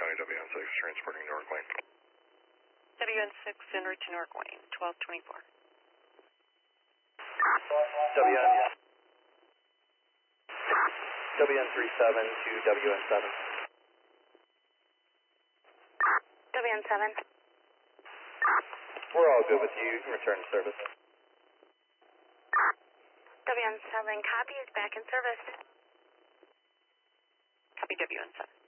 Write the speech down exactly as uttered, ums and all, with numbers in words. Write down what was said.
County W N six, transporting North Wayne. W N six, en route to North Wayne, twelve twenty-four. W N, W N three seven to W N seven. W N seven. We're all good with you. You can return to service. W N seven, copy is back in service. Copy W N seven.